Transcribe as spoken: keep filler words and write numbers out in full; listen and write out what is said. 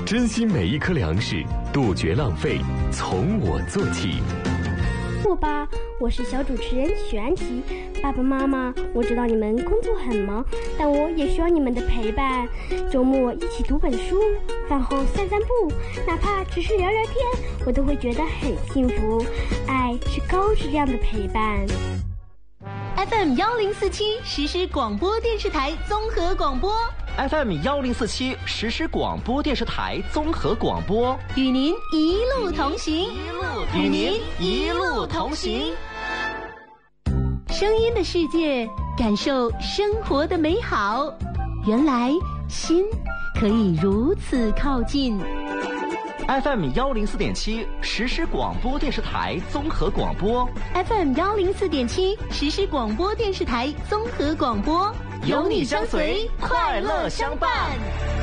珍惜每一颗粮食，杜绝浪费，从我做起。 我吧，我是小主持人许安琪。爸爸妈妈，我知道你们工作很忙，但我也需要你们的陪伴。周末一起读本书，饭后散散步，哪怕只是聊聊天，我都会觉得很幸福。爱是高质量的陪伴。 F M 幺零四七实时广播电视台综合广播 F M 幺零四七实时广播电视台综合广播， 与您一路同行， 与您一路同行。 声音的世界，感受生活的美好。原来心可以如此靠近。 F M 幺零四点七实时广播电视台综合广播 ，F M 幺零四点七实时广播电视台综合广播， 有你相随，快乐相伴。